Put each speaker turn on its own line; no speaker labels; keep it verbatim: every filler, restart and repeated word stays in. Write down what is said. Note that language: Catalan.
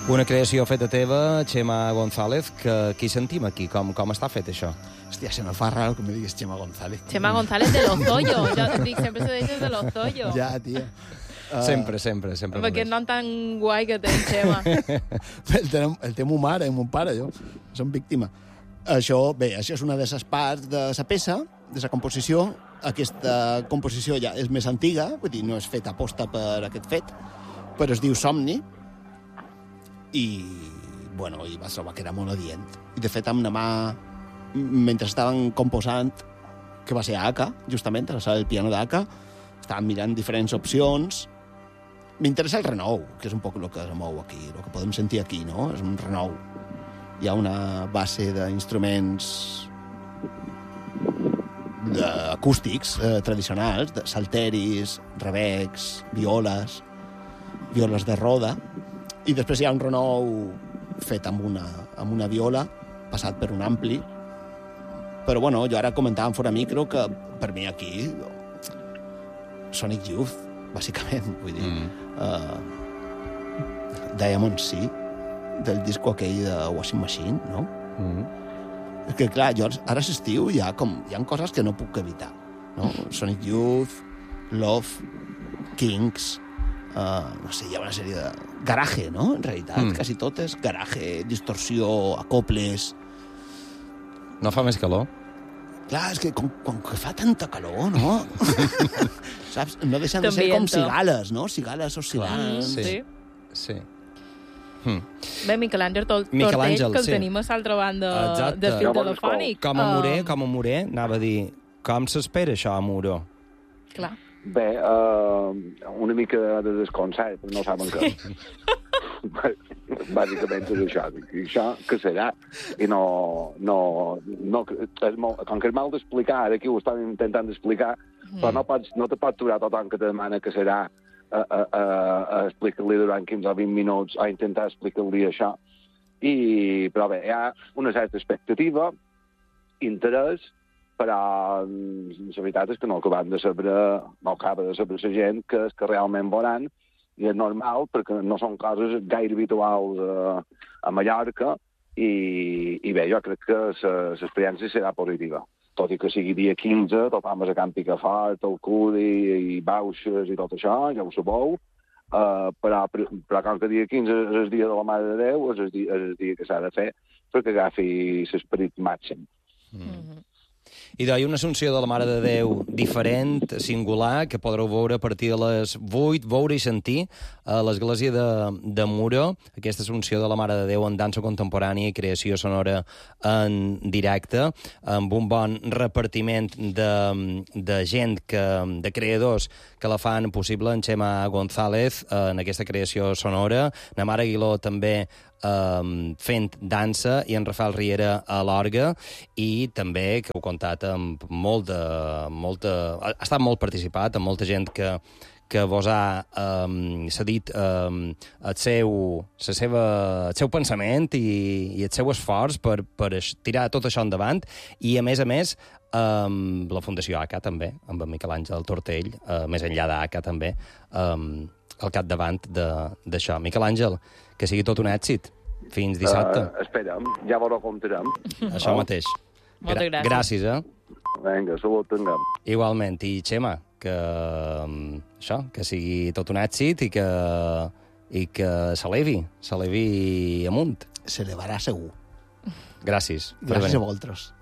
Una creació feta teva, Chema González, que qui sentim aquí? Com, com està fet això?
Hòstia, se me fa raro que me diguis Chema González.
Chema González de Lozoyo. Jo dic, sempre se dice de Lozoyo.
Ja, tia. Uh,
Sempre, sempre, sempre.
Amb aquest nom tan guai que té en Chema.
el, té, el té mon mare, mon pare, jo. Som víctima. Això, bé, això és una de les parts de la peça, de la composició. Aquesta composició ja és més antiga, vull dir, no és feta aposta per aquest fet, però es diu Somni, i, bueno, i va trobar que era molt adient. I, de fet, amb una mà, mentre estaven composant, que va ser a Aka, justament, a la sala del piano d'Aka, estàvem mirant diferents opcions. M'interessa el renou, que és un poc el que es mou aquí, el que podem sentir aquí, no? És un renou. Hi ha una base d'instruments acústics eh, tradicionals, de salteris, rebecs, violes, violes de roda, i després hi ha un renou fet amb una, amb una viola, passat per un ampli. Però, bueno, jo ara comentava fora micro que per mi aquí Sonic Youth, bàsicament, vull dir, mm. uh, Diamond Sea, del disco aquell de Washing Machine, no? Mm. És que, clar, jo ara s'estiu hi ha, com, hi ha coses que no puc evitar, no? Sonic Youth, Love, Kings, uh, no sé, hi ha una sèrie de... Garage, no? En realitat, mm. quasi totes. Garage, distorsió, acoples...
No fa més calor?
Clar, és que com, com que fa tanta calor, no? Saps? No deixen de ser com cigales, no? Cigales oscil·lants.
Sí, sí. sí.
Hmm. Bé, Miquel Àngel Tortell, que el sí. tenim a l'altra banda Exacte. Del fil telefònic.
Com a Moré, com a Moré, anava a dir, com s'espera això a Muro?
Clar.
Bé, uh, una mica de desconcert, no saben què. Bàsicament és això. I això què serà? I no... no, no és molt, com que és mal d'explicar, ara aquí ho estan intentant explicar, mm. però no, pots, no te pots aturar tothom que te demana que serà a, a, a, a explicar-li durant quinze o vint minuts, a intentar explicar-li això. I, però bé, hi ha una certa expectativa, interès, però la veritat és que no acabem de saber, no acaba de saber la gent que és que realment veuran, i és normal, perquè no són coses gaire habituals a, a Mallorca, i, i bé, jo crec que l'experiència serà positiva. Tot i que sigui dia quinze, tothom és a Can Picafort, el Cudi, i Bauxes i tot això, ja ho sabeu, uh, però, però com que dia quinze és el dia de la Mare de Déu, és el dia, és el dia que s'ha de fer perquè agafi l'esperit màxim.
Mm. I hi ha una assumpció de la Mare de Déu diferent, singular, que podreu veure a partir de les vuit, veure i sentir a l'església de, de Muro, aquesta assumpció de la Mare de Déu en dansa contemporània i creació sonora en directe, amb un bon repartiment de, de gent, que, de creadors que la fan possible, en Chema González en aquesta creació sonora, na Mara Aguiló també Um, fent dansa, i en Rafael Riera a l'orga, i també que heu comptat amb molt de, molta, ha estat molt participat, amb molta gent que, que vos ha um, cedit um, el, seu, la seva, el seu pensament i, i el seu esforç per, per tirar tot això endavant, i a més a més um, la Fundació A C A també, amb en Miquel Àngel Tortell, uh, més enllà d'A C A també, um, al capdavant d'això. Miquel Àngel, que sigui tot un èxit. Fins dissabte.
Uh, esperem, ja vos ho comptarem.
Això oh. mateix.
Moltes
Gra
gràcies.
Gràcies, eh?
Vinga, salut tinguem.
Igualment. I, Chema, que, això, que sigui tot un èxit i que, i que s'elevi, s'elevi amunt.
S'elevarà segur.
Gràcies.
Gràcies a vosaltres.